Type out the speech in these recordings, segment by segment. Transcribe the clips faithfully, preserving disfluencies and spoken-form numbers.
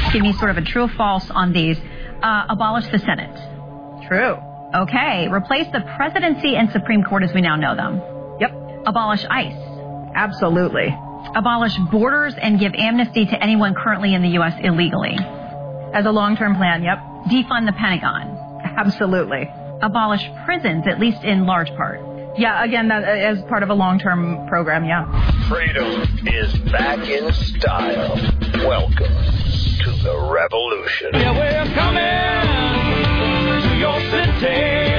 Give me sort of a true or false on these. Uh, abolish the Senate. True. Okay. Replace the presidency and Supreme Court as we now know them. Yep. Abolish ICE. Absolutely. Abolish borders and give amnesty to anyone currently in the U S illegally. As a long-term plan, yep. Defund the Pentagon. Absolutely. Abolish prisons, at least in large part. Yeah, again, that, as part of a long-term program, yeah. Freedom is back in style. Welcome to the revolution. Yeah, we're coming to your city.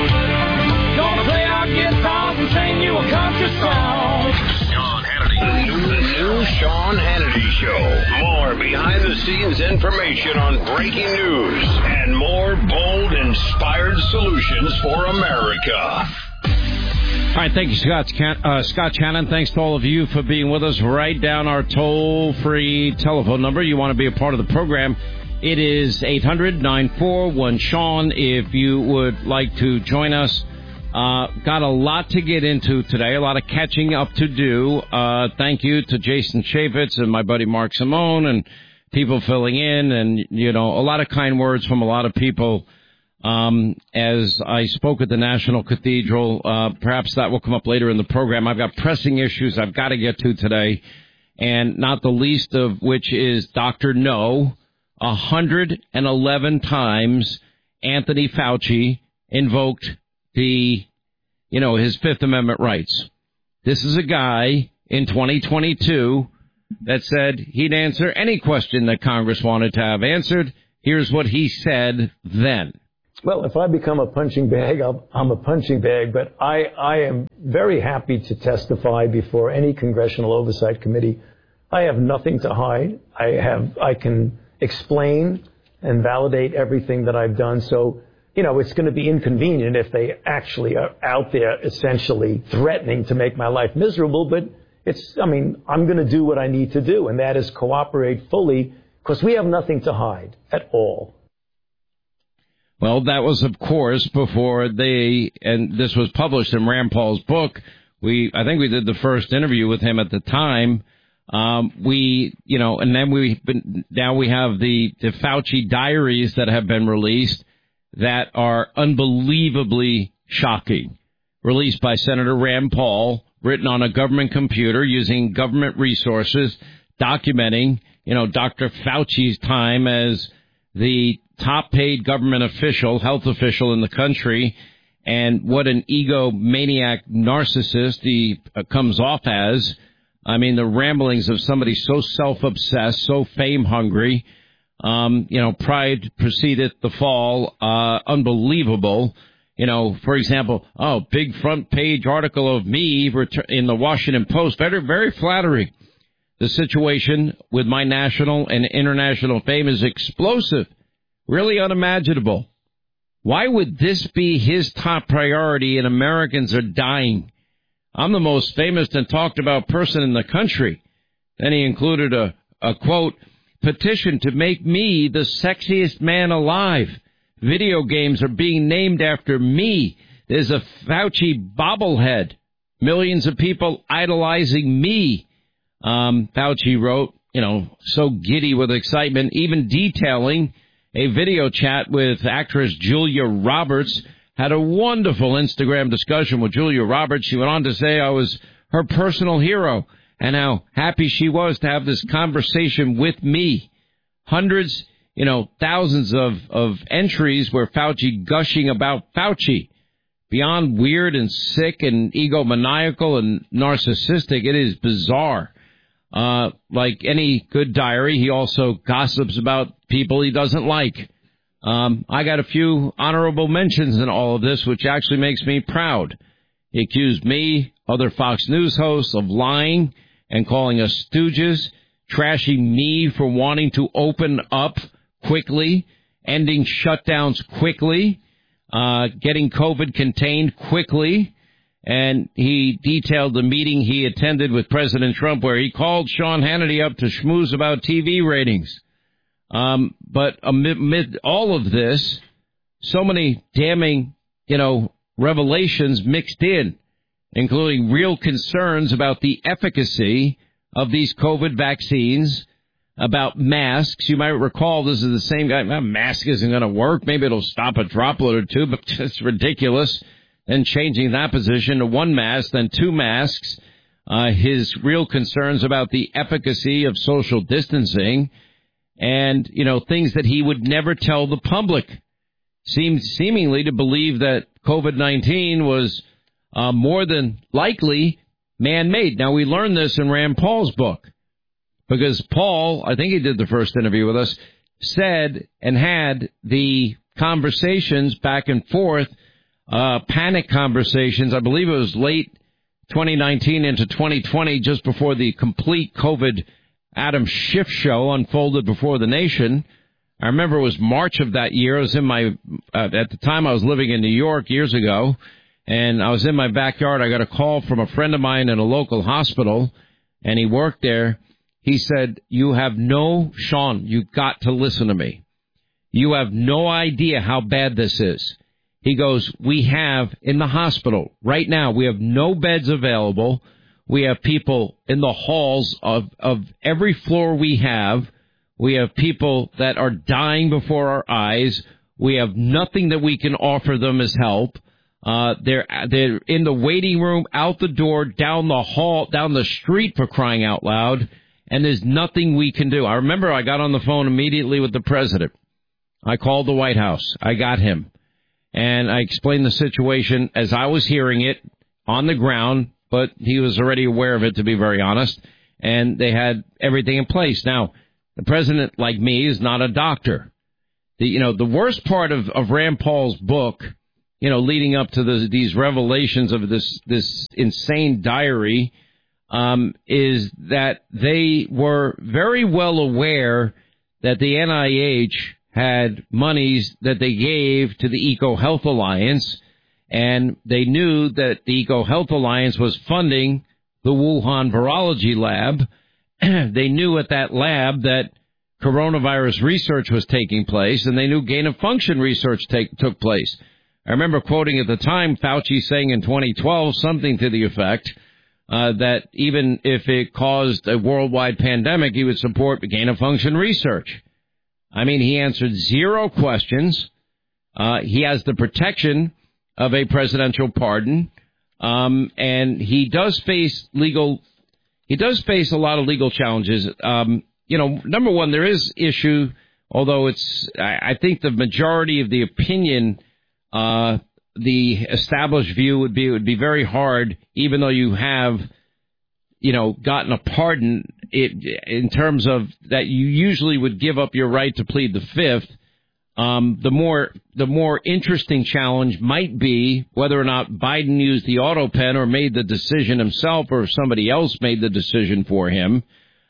Gonna play our guitars and sing you a country song. Sean Hannity. The new Sean Hannity Show. More behind-the-scenes information on breaking news and more bold, inspired solutions for America. All right, thank you, Scott, uh, Scott Shannon. Thanks to all of you for being with us. Write down our toll-free telephone number. You want to be a part of the program. It is eight hundred, nine four one, Sean if you would like to join us. Uh, got a lot to get into today, a lot of catching up to do. Uh, thank you to Jason Chaffetz and my buddy Mark Simone and people filling in and, you know, a lot of kind words from a lot of people. Um, as I spoke at the National Cathedral, uh, perhaps that will come up later in the program. I've got pressing issues I've got to get to today, and not the least of which is Doctor No. one hundred eleven times Anthony Fauci invoked the, you know, his Fifth Amendment rights. This is a guy in twenty twenty-two that said he'd answer any question that Congress wanted to have answered. Here's what he said then. Well, if I become a punching bag, I'll, I'm a punching bag, but I, I am very happy to testify before any congressional oversight committee. I have nothing to hide. I have, I can explain and validate everything that I've done. So, you know, it's going to be inconvenient if they actually are out there essentially threatening to make my life miserable. But it's, I mean, I'm going to do what I need to do, and that is cooperate fully because we have nothing to hide at all. Well, that was, of course, before they, and this was published in Rand Paul's book. We, I think we did the first interview with him at the time. Um, we, you know, and then we've been, now we have the, the Fauci diaries that have been released that are unbelievably shocking. Released by Senator Rand Paul, written on a government computer using government resources, documenting, you know, Doctor Fauci's time as the top paid government official, health official in the country, and what an egomaniac narcissist he uh, comes off as. I mean, the ramblings of somebody so self-obsessed, so fame-hungry. Um, you know, pride precedeth the fall. Uh, unbelievable. You know, for example, oh, big front page article of me in the Washington Post. Very, very flattering. The situation with my national and international fame is explosive. Really unimaginable. Why would this be his top priority and Americans are dying? I'm the most famous and talked about person in the country. Then he included a, a quote, petition to make me the sexiest man alive. Video games are being named after me. There's a Fauci bobblehead. Millions of people idolizing me. Um, Fauci wrote, you know, so giddy with excitement, even detailing a video chat with actress Julia Roberts. Had a wonderful Instagram discussion with Julia Roberts. She went on to say I was her personal hero and how happy she was to have this conversation with me. Hundreds, you know, thousands of, of entries where Fauci gushing about Fauci. Beyond weird and sick and egomaniacal and narcissistic, it is bizarre. Uh, like any good diary, he also gossips about people he doesn't like. Um, I got a few honorable mentions in all of this, which actually makes me proud. He accused me, other Fox News hosts, of lying and calling us stooges, trashing me for wanting to open up quickly, ending shutdowns quickly, uh, getting COVID contained quickly. And he detailed the meeting he attended with President Trump where he called Sean Hannity up to schmooze about T V ratings. Um, but amid, amid all of this, so many damning, you know, revelations mixed in, including real concerns about the efficacy of these COVID vaccines. about masks. You might recall this is the same guy. A mask isn't going to work. Maybe it'll stop a droplet or two, but it's ridiculous. Then changing that position to one mask, then two masks. Uh, his real concerns about the efficacy of social distancing and, you know, things that he would never tell the public. Seems seemingly to believe that COVID nineteen was uh, more than likely man-made. Now, we learned this in Rand Paul's book because Paul, I think he did the first interview with us, said and had the conversations back and forth, uh, panic conversations. I believe it was late twenty nineteen into twenty twenty, just before the complete COVID Adam Schiff show unfolded before the nation. I remember it was March of that year. I was in my, uh, at the time I was living in New York years ago, and I was in my backyard. I got a call from a friend of mine in a local hospital, and he worked there. He said, you have no, Sean, you got to listen to me. You have no idea how bad this is. He goes, we have in the hospital right now, we have no beds available. We have people in the halls of, of every floor we have. We have people that are dying before our eyes. We have nothing that we can offer them as help. Uh, they're, they're in the waiting room, out the door, down the hall, down the street, for crying out loud. And there's nothing we can do. I remember I got on the phone immediately with the president. I called the White House. I got him. And I explained the situation as I was hearing it on the ground, but he was already aware of it, to be very honest. And they had everything in place. Now, the president, like me, is not a doctor. The, you know, the worst part of, of Rand Paul's book, you know, leading up to the, these revelations of this, this insane diary, um, is that they were very well aware that the N I H had monies that they gave to the EcoHealth Alliance, and they knew that the EcoHealth Alliance was funding the Wuhan Virology Lab. They knew at that lab that coronavirus research was taking place, and they knew gain-of-function research take, took place. I remember quoting at the time Fauci saying in twenty twelve something to the effect uh, that even if it caused a worldwide pandemic, he would support gain-of-function research. I mean, he answered zero questions. Uh, he has the protection of a presidential pardon, um, and he does face legal. He does face a lot of legal challenges. Um, you know, number one, there is issue, although it's, I, I think the majority of the opinion, uh, the established view would be, it would be very hard, even though you have, you know, gotten a pardon, it, in terms of that you usually would give up your right to plead the fifth. Um, the more the more interesting challenge might be whether or not Biden used the auto pen or made the decision himself, or if somebody else made the decision for him.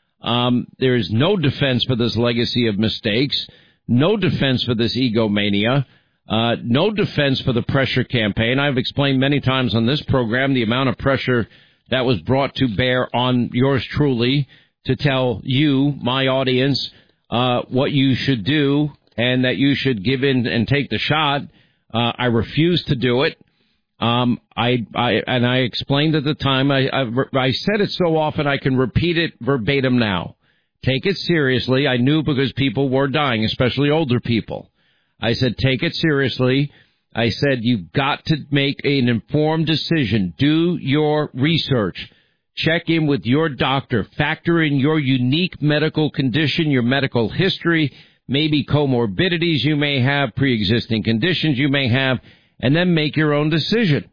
Um, there is no defense for this legacy of mistakes, no defense for this egomania, uh, no defense for the pressure campaign. I've explained many times on this program the amount of pressure that was brought to bear on yours truly to tell you, my audience, uh, what you should do, and that you should give in and take the shot. Uh, I refused to do it. Um, I, I, and I explained at the time, I, I, I said it so often I can repeat it verbatim now. Take it seriously. I knew because people were dying, especially older people. I said, take it seriously. I said, you've got to make an informed decision. Do your research. Check in with your doctor. Factor in your unique medical condition, your medical history, maybe comorbidities you may have, pre-existing conditions you may have, and then make your own decision.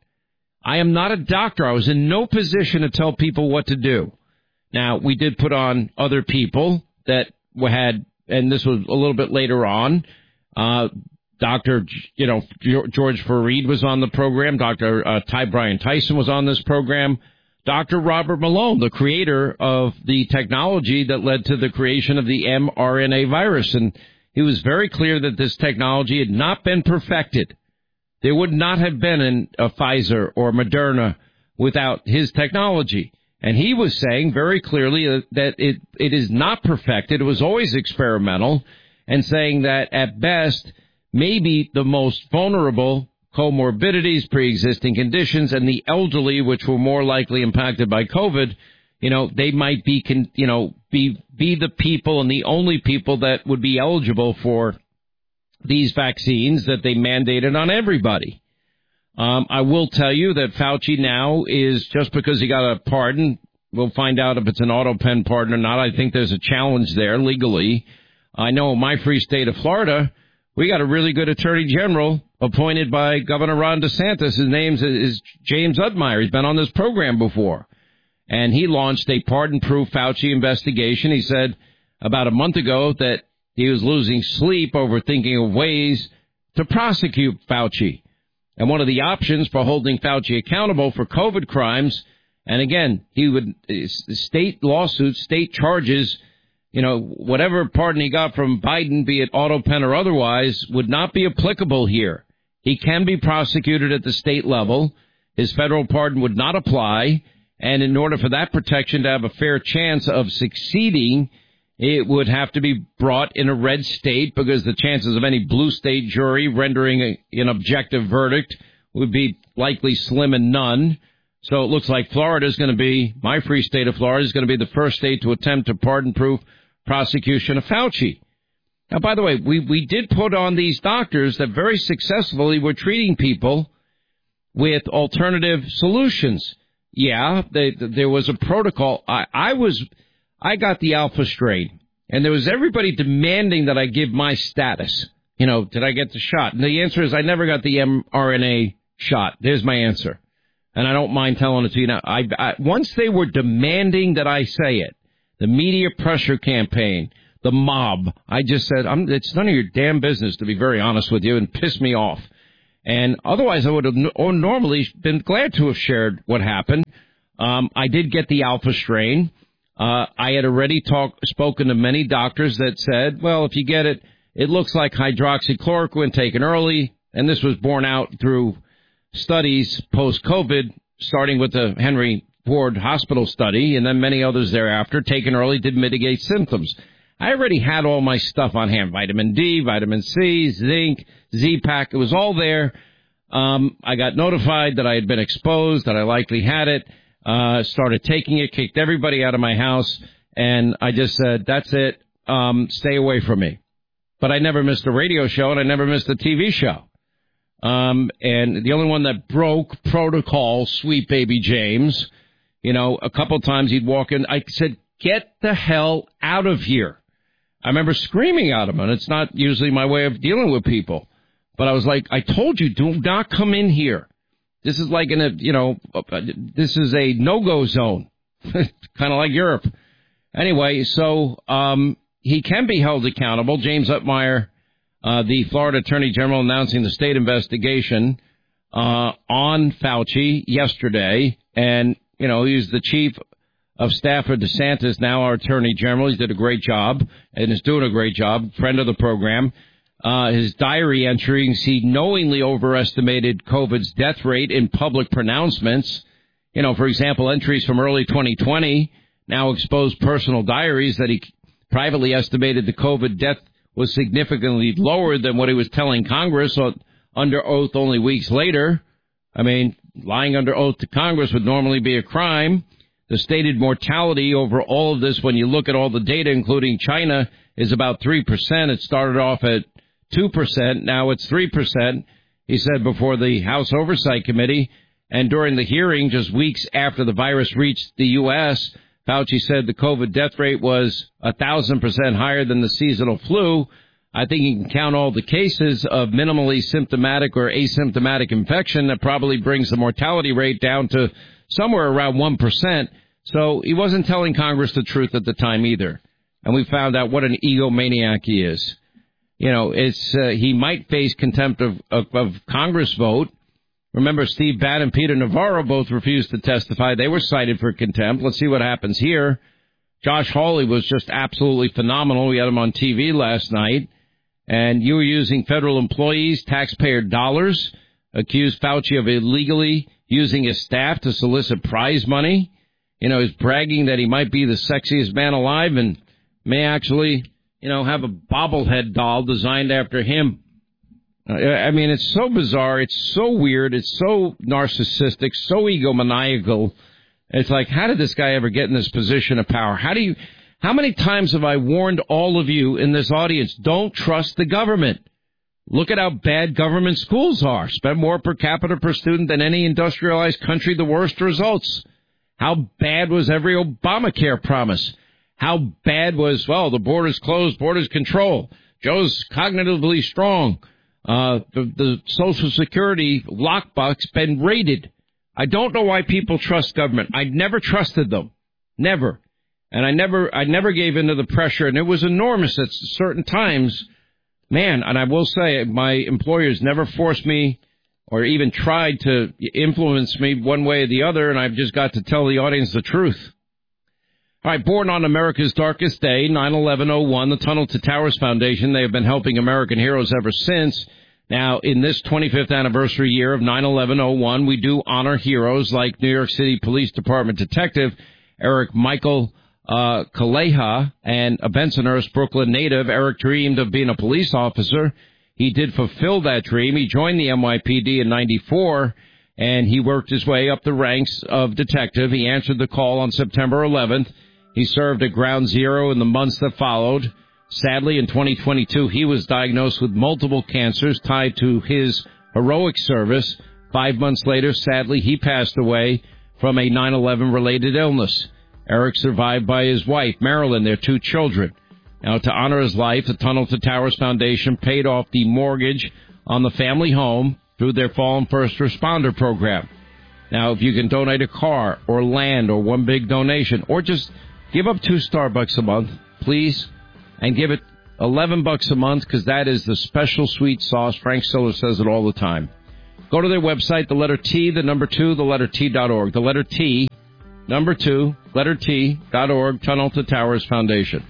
I am not a doctor. I was in no position to tell people what to do. Now, we did put on other people that had, and this was a little bit later on, uh, Doctor, you know, George Fareed was on the program. Doctor Uh, Ty Brian Tyson was on this program. Doctor Robert Malone, the creator of the technology that led to the creation of the mRNA virus. And he was very clear that this technology had not been perfected. There would not have been an, a Pfizer or Moderna without his technology. And he was saying very clearly that it, it is not perfected. It was always experimental, and saying that at best, maybe the most vulnerable comorbidities, pre-existing conditions, and the elderly, which were more likely impacted by COVID, you know, they might be, con, you know, be be the people and the only people that would be eligible for these vaccines that they mandated on everybody. Um, I will tell you that Fauci now is, just because he got a pardon, we'll find out if it's an auto pen pardon or not. I think there's a challenge there legally. I know in my free state of Florida, we got a really good attorney general appointed by Governor Ron DeSantis. His name is James Utmeyer. He's been on this program before. And he launched a pardon-proof Fauci investigation. He said about a month ago that he was losing sleep over thinking of ways to prosecute Fauci. And one of the options for holding Fauci accountable for COVID crimes, and again, he would, state lawsuits, state charges, you know, whatever pardon he got from Biden, be it auto pen or otherwise, would not be applicable here. He can be prosecuted at the state level. His federal pardon would not apply. And in order for that protection to have a fair chance of succeeding, it would have to be brought in a red state, because the chances of any blue state jury rendering a, an objective verdict would be likely slim and none. So it looks like Florida is going to be, my free state of Florida is going to be the first state to attempt a pardon-proof prosecution of Fauci. Now, by the way, we, we did put on these doctors that very successfully were treating people with alternative solutions. Yeah, they, there was a protocol. I, I was, I got the alpha strain, and there was everybody demanding that I give my status. You know, did I get the shot? And the answer is I never got the mRNA shot. There's my answer. And I don't mind telling it to you now. I, I, once they were demanding that I say it, the media pressure campaign, the mob, I just said, I'm, it's none of your damn business, to be very honest with you, and pissed me off. And otherwise, I would have normally been glad to have shared what happened. Um, I did get the alpha strain. Uh, I had already talk, spoken to many doctors that said, well, if you get it, it looks like hydroxychloroquine taken early. And this was borne out through studies post-COVID, starting with the Henry Ford Hospital study, and then many others thereafter, taken early did mitigate symptoms. I already had all my stuff on hand, vitamin D, vitamin C, zinc, Z-Pak. It was all there. Um, I got notified that I had been exposed, that I likely had it, uh, started taking it, kicked everybody out of my house, and I just said, that's it, um, stay away from me. But I never missed a radio show, and I never missed a T V show. Um, and the only one that broke protocol, sweet baby James, you know, a couple times he'd walk in, I said, get the hell out of here. I remember screaming at him, and it's not usually my way of dealing with people. But I was like, I told you, do not come in here. This is like in a, you know, this is a no-go zone, kind of like Europe. Anyway, so um, he can be held accountable. James Utmeyer, uh, the Florida Attorney General, announcing the state investigation uh, on Fauci yesterday. And, you know, he's the chief of staff for DeSantis, now our Attorney General. He did a great job and is doing a great job, friend of the program. Uh, his diary entries, he knowingly overestimated COVID's death rate in public pronouncements. You know, for example, entries from early twenty twenty now expose personal diaries that he privately estimated the COVID death was significantly lower than what he was telling Congress under oath only weeks later. I mean, lying under oath to Congress would normally be a crime. The stated mortality over all of this, when you look at all the data, including China, is about three percent. It started off at two percent. Now it's three percent, he said before the House Oversight Committee. And during the hearing, just weeks after the virus reached the U S, Fauci said the COVID death rate was one thousand percent higher than the seasonal flu. I think you can count all the cases of minimally symptomatic or asymptomatic infection. That probably brings the mortality rate down to somewhere around one percent. So he wasn't telling Congress the truth at the time either. And we found out what an egomaniac he is. You know, it's uh, he might face contempt of, of, of Congress vote. Remember, Steve Bannon and Peter Navarro both refused to testify. They were cited for contempt. Let's see what happens here. Josh Hawley was just absolutely phenomenal. We had him on T V last night. And you were using federal employees, taxpayer dollars, accused Fauci of illegally using his staff to solicit prize money. You know, he's bragging that he might be the sexiest man alive and may actually, you know, have a bobblehead doll designed after him. I mean, it's so bizarre. It's so weird. It's so narcissistic, so egomaniacal It's like, how did this guy ever get in this position of power? How do you, how many times have I warned all of you in this audience, don't trust the government? Look at how bad government schools are. Spend more per capita per student than any industrialized country, the worst results. How bad was every Obamacare promise? How bad was, well, the borders closed, borders control. Joe's cognitively strong. Uh, the, the Social Security lockbox been raided. I don't know why people trust government. I never trusted them. Never. And I never, I never gave into the pressure, and it was enormous at certain times. Man, and I will say, my employers never forced me or even tried to influence me one way or the other, and I've just got to tell the audience the truth. All right, born on America's darkest day, nine eleven oh one, the Tunnel to Towers Foundation, they have been helping American heroes ever since. Now, in this twenty-fifth anniversary year of nine eleven oh one, we do honor heroes like New York City Police Department Detective Eric Michael uh, Kaleha and a Bensonhurst, Brooklyn native. Eric dreamed of being a police officer. He did fulfill that dream. He joined the N Y P D in ninety-four, and he worked his way up the ranks of detective. He answered the call on September eleventh. He served at Ground Zero in the months that followed. Sadly, in twenty twenty-two, he was diagnosed with multiple cancers tied to his heroic service. Five months later, sadly, he passed away from a nine eleven-related illness. Eric survived by his wife, Marilyn, their two children. Now, to honor his life, the Tunnel to Towers Foundation paid off the mortgage on the family home through their Fallen First Responder program. Now, if you can donate a car or land or one big donation, or just give up two Starbucks a month, please, and give it eleven bucks a month, because that is the special sweet sauce. Frank Siller says it all the time. Go to their website, the letter T, the number two, the letter T dot org. The letter T, number two, letter T dot org, Tunnel to Towers Foundation.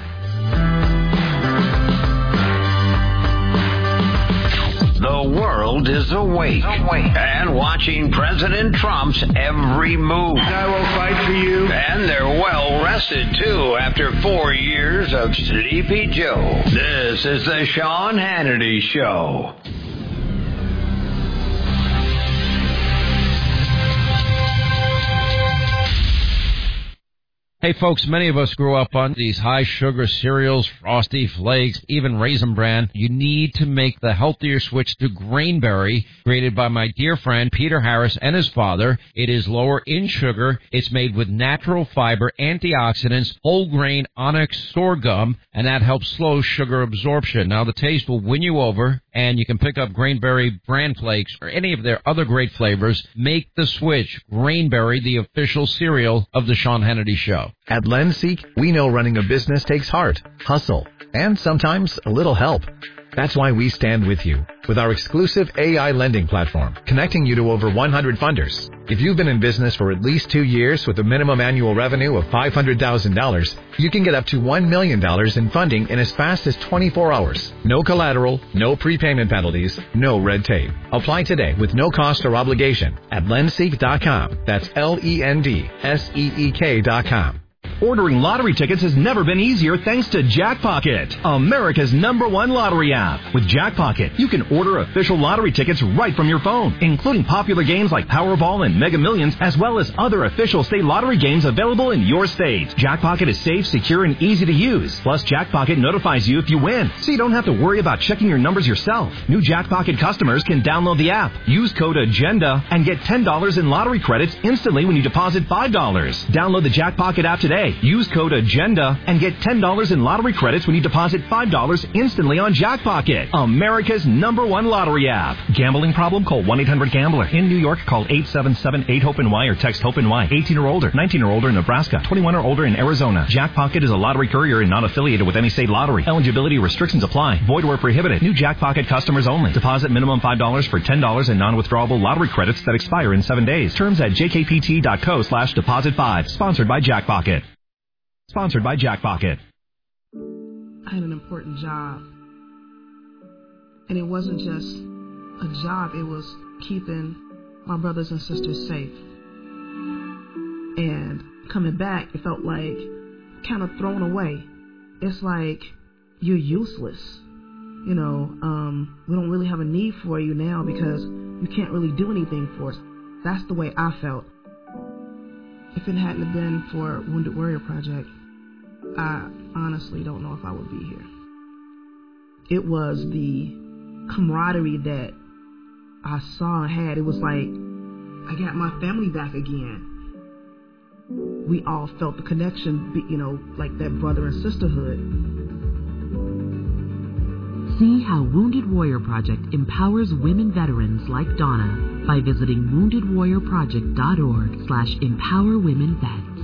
The world is awake, awake and watching President Trump's every move. I will fight for you. And they're well rested, too, after four years of Sleepy Joe. This is the Sean Hannity Show. Hey, folks, many of us grew up on these high-sugar cereals, Frosty Flakes, even Raisin Bran. You need to make the healthier switch to Grainberry, created by my dear friend Peter Harris and his father. It is lower in sugar. It's made with natural fiber, antioxidants, whole-grain onyx sorghum, and that helps slow sugar absorption. Now, the taste will win you over, and you can pick up Grainberry Bran Flakes or any of their other great flavors. Make the switch. Grainberry, the official cereal of the Sean Hannity Show. At Lenseek, we know running a business takes heart, hustle, and sometimes a little help. That's why we stand with you with our exclusive A I lending platform, connecting you to over one hundred funders. If you've been in business for at least two years with a minimum annual revenue of five hundred thousand dollars, you can get up to one million dollars in funding in as fast as twenty-four hours. No collateral, no prepayment penalties, no red tape. Apply today with no cost or obligation at lenseek dot com. That's L E N D S E E K dot com. Ordering lottery tickets has never been easier thanks to Jackpocket, America's number one lottery app. With Jackpocket, you can order official lottery tickets right from your phone, including popular games like Powerball and Mega Millions, as well as other official state lottery games available in your state. Jackpocket is safe, secure, and easy to use. Plus, Jackpocket notifies you if you win, so you don't have to worry about checking your numbers yourself. New Jackpocket customers can download the app, use code AGENDA, and get ten dollars in lottery credits instantly when you deposit five dollars. Download the Jackpocket app today. Use code AGENDA and get ten dollars in lottery credits when you deposit five dollars instantly on Jackpocket, America's number one lottery app. Gambling problem? Call one eight hundred gambler. In New York, call eight seven seven eight hope N Y or text HOPE-NY. eighteen or older, nineteen or older in Nebraska, twenty-one or older in Arizona. Jackpocket is a lottery courier and not affiliated with any state lottery. Eligibility restrictions apply. Void where prohibited. New Jackpocket customers only. Deposit minimum five dollars for ten dollars in non-withdrawable lottery credits that expire in seven days. Terms at jkpt.co slash deposit five. Sponsored by Jackpocket. Sponsored by Jackpocket. I had an important job. And it wasn't just a job, it was keeping my brothers and sisters safe. And coming back, it felt like kind of thrown away. It's like you're useless. You know, um, we don't really have a need for you now because you can't really do anything for us. That's the way I felt. If it hadn't have been for Wounded Warrior Project, I honestly don't know if I would be here. It was the camaraderie that I saw and had. It was like, I got my family back again. We all felt the connection, you know, like that brother and sisterhood. See how Wounded Warrior Project empowers women veterans like Donna by visiting wounded warrior project dot org slash empower women vets.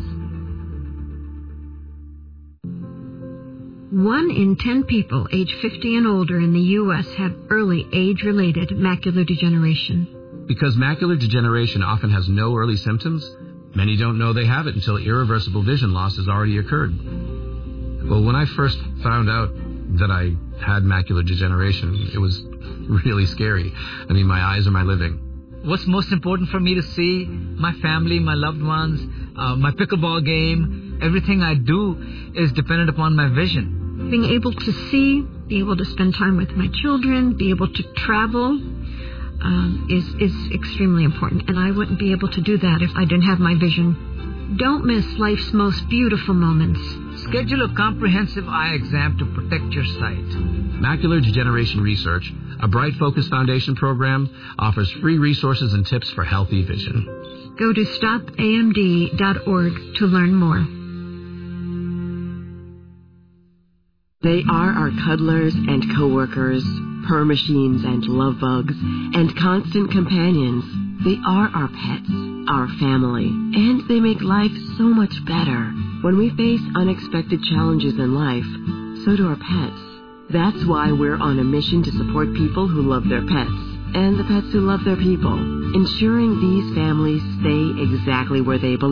One in ten people age fifty and older in the U S have early age-related macular degeneration. Because macular degeneration often has no early symptoms, many don't know they have it until irreversible vision loss has already occurred. Well, when I first found out that I had macular degeneration, it was really scary. I mean, my eyes are my living. What's most important for me to see? My family, my loved ones, uh, my pickleball game, everything I do is dependent upon my vision. Being able to see, be able to spend time with my children, be able to travel um, is, is extremely important. And I wouldn't be able to do that if I didn't have my vision. Don't miss life's most beautiful moments. Schedule a comprehensive eye exam to protect your sight. Macular Degeneration Research, a Bright Focus Foundation program, offers free resources and tips for healthy vision. Go to stop A M D dot org to learn more. They are our cuddlers and coworkers, purr machines and love bugs, and constant companions. They are our pets, our family, and they make life so much better. When we face unexpected challenges in life, so do our pets. That's why we're on a mission to support people who love their pets and the pets who love their people, ensuring these families stay exactly where they belong.